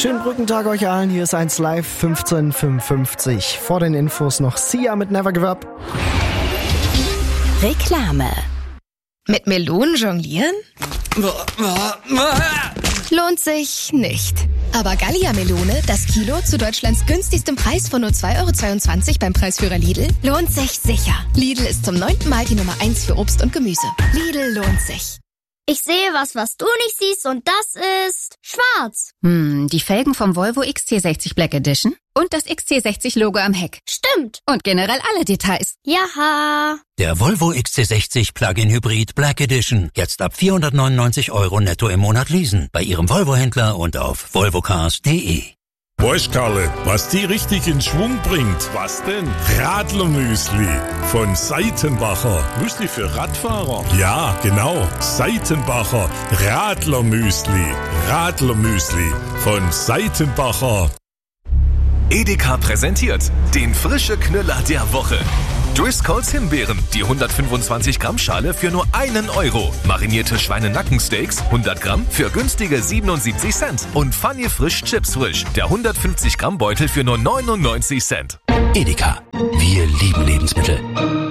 Schönen Brückentag euch allen, hier ist 1 Live 15:55. Vor den Infos noch Sia mit Never Give Up. Reklame. Mit Melonen jonglieren? Lohnt sich nicht. Aber Gallia-Melone, das Kilo zu Deutschlands günstigstem Preis von nur 2,22 € beim Preisführer Lidl, lohnt sich sicher. Lidl ist zum 9. Mal die Nummer 1 für Obst und Gemüse. Lidl lohnt sich. Ich sehe was du nicht siehst und das ist schwarz. Die Felgen vom Volvo XC60 Black Edition und das XC60-Logo am Heck. Stimmt. Und generell alle Details. Jaha. Der Volvo XC60 Plug-in Hybrid Black Edition. Jetzt ab 499 € netto im Monat leasen. Bei Ihrem Volvo-Händler und auf volvocars.de. Weißt, Karle, was die richtig in Schwung bringt? Was denn? Radlermüsli von Seitenbacher. Müsli für Radfahrer? Ja, genau. Seitenbacher Radlermüsli. Radlermüsli von Seitenbacher. Edeka präsentiert den frische Knüller der Woche. Driscolls Himbeeren, die 125 Gramm Schale für nur 1 €. Marinierte Schweinenackensteaks, 100 Gramm für günstige 77 Cent. Und Funny Frisch Chips Frisch, der 150 Gramm Beutel für nur 99 Cent. Edeka. Wir lieben Lebensmittel.